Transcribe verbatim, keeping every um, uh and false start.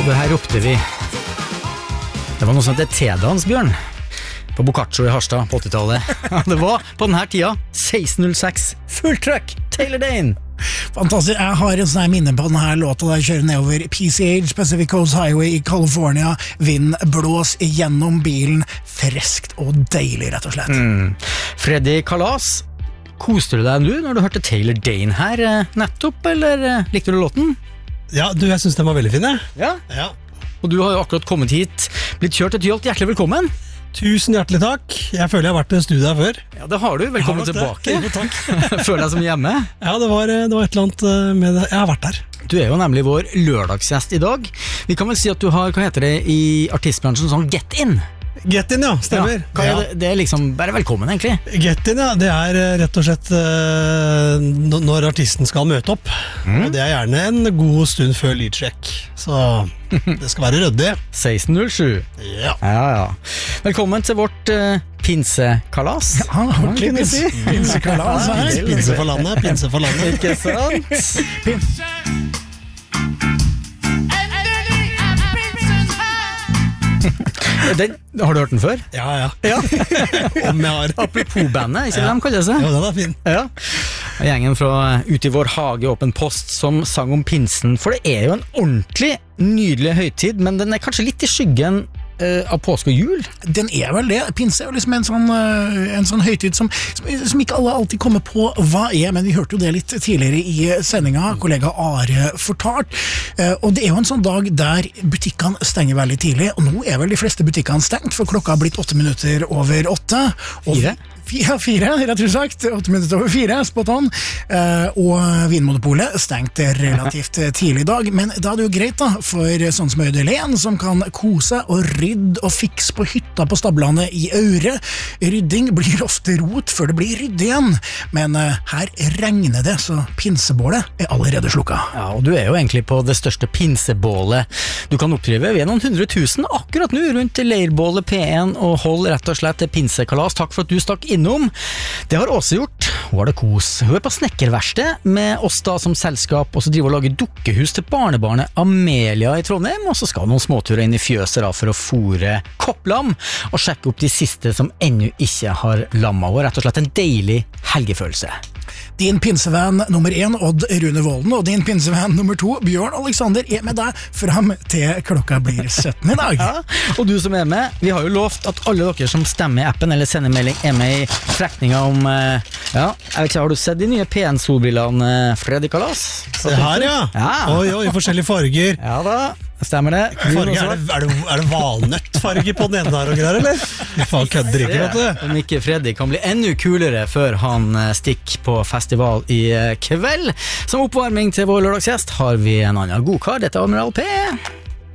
det her ropte vi. Det var noe som heter T-dans, Bjørn. På Boccaccio i Harstad på åttitallet. Det var på denne tida seksten null seks. Full trøkk, Taylor Dane. Fantastisk, jeg har en sånn minne på denne låta der jeg kjører nedover P C H, Pacific Coast Highway i California. Vind blås gjennom bilen. Freskt og deilig, rett og slett. Mm. Freddy Kalas, koste du deg nå når du hørte Taylor Dane her nettopp, eller likte du låten? Ja, du, jeg synes den var veldig fin, jeg. Ja? Ja. Og du har jo akkurat kommet hit, blitt kjørt et Tyholt, hjertelig velkommen. Tusen hjertelig takk. Jeg føler jeg har vært i studiet her før. Ja, det har du. Velkommen tilbake. Jo, takk. Føler deg som hjemme. Ja, det var, det var et eller annet med det. Jeg har vært der. Du er jo nemlig vår lørdagsgjest i dag. Vi kan vel si at du har, hva heter det i artistbransjen, sånn get in. Get in, ja, stemmer. Ja, er det, det er liksom bare velkommen, egentlig. Get in, ja, det er rett og slett uh, når artisten skal møte opp. Mm. Og det er gjerne en god stund før lydcheck. Så det skal være ryddig. seksten null sju. Ja. Ja, ja. Velkommen til vårt uh, pinsekalas. Ja, ordentlig pins. Pinsekalas. Pinse for landet, pinse for landet. Ikke sant? Pins. Den, har du hørt den før? Ja, ja. Ja. Om jeg har. Apropos bandet, ikke Ja. de kaller seg? Jo, den er fin. Ja. Gjengen fra Ut i vår hage åpen post som sang om pinsen, for det er jo en ordentlig nydelig høytid, men den er kanskje litt i skyggen uh, av påske og jul. Den er vel det. Pinse er jo liksom en sånn, uh, en sånn høytid som, som, som ikke alle alltid kommer på hva er, men vi hørte jo det litt tidligere i sendinga, kollega Are fortalt. Uh, og det er jo en sånn dag der butikkene stenger veldig tidlig, og nå er vel de fleste butikkene stengt, for klokka har blitt åtte minutter over åtte. Og Fire? Ja, fire, rett og slett. Åtte minutter over fire, spot on. Uh, og Vinmonopolet stengte relativt tidlig i dag, men da er det jo greit da, for sånn som Øydelen, som kan kose og rydde og fikse på hytta på stablene i Aure. Rydding blir ofte rot før det blir rydde igjen, men uh, her regner det, så pinsebålet er allerede slukka. Ja, og du er jo egentlig på det største pinsebålet du kan oppdrive ved noen hundre tusen akkurat nå rundt leirbålet P en, og hold rett og slett til pinsekalas. Takk for at du stakk innom. Det har Åse gjort. Hun har det kos. Hun er på snekkerverksted med oss da som selskap, og så driver hun og lager dukkehus til barnebarnet Amelia i Trondheim, og så skal noen småturer inn i fjøset da for å fôre kopplam og sjekke opp de siste som ennå ikke har lamma, og rett og slett en deilig helgefølelse. Din pinsevenn nummer én, Odd Rune Volden, og din pinsevenn nummer to, Bjørn Alexander, er med deg frem til klokka blir sytten i dag. Ja, og du som er med, vi har jo lovt at alle dere som stemmer i appen eller sender melding er med i trekninga om, ja, jeg vet ikke, har du sett de nye P en-solbrillene, Freddy Kalas? Se her, ja. Ja. Oi, oi, forskjellige farger. Ja da, stemmer det. Farge, er det, er det, er det valnøttfarge på den ene der og greier, eller? Faen, kødder ikke, vet du. Om ikke Freddy kan bli enda kulere før han stikker på festival i kveld. Som oppvarming til vår lørdagsgjest har vi en annen godkar, dette er Admiral P.